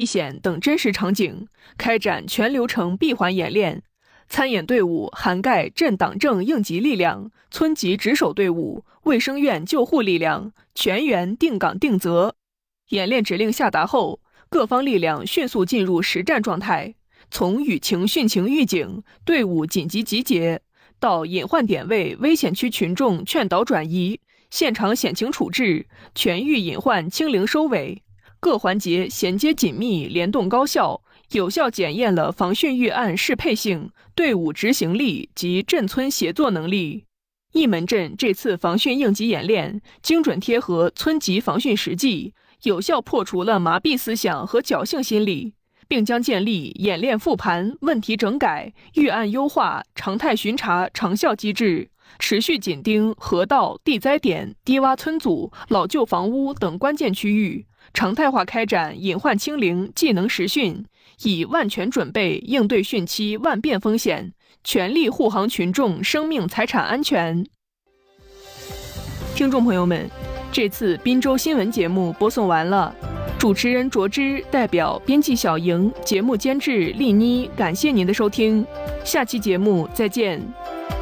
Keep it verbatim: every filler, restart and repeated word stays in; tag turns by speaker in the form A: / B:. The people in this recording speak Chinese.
A: 险等真实场景，开展全流程闭环演练。参演队伍涵盖镇党政应急力量、村级值守队伍、卫生院救护力量，全员定岗定责。演练指令下达后，各方力量迅速进入实战状态，从舆情汛情预警、队伍紧急集结，到隐患点位危险区群众劝导转移、现场险情处置、全域隐患清零收尾，各环节衔接紧密、联动高效，有效检验了防汛预案适配性、队伍执行力及镇村协作能力。一门镇这次防汛应急演练精准贴合村级防汛实际，有效破除了麻痹思想和侥幸心理，并将建立演练复盘、问题整改、预案优化、常态巡查长效机制，持续紧盯河道、地灾点、低洼村组、老旧房屋等关键区域，常态化开展隐患清零技能实训，以万全准备应对汛期万变风险，全力护航群众生命财产安全。听众朋友们，这次滨州新闻节目播送完了，主持人卓之代表编辑小莹、节目监制丽妮，感谢您的收听，下期节目再见。